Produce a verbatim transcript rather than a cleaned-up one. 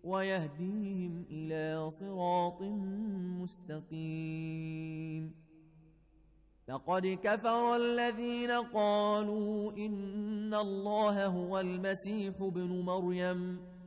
ويهديهم إلى صراط مستقيم. لقد كفر الذين قالوا إن الله هو المسيح ابن مريم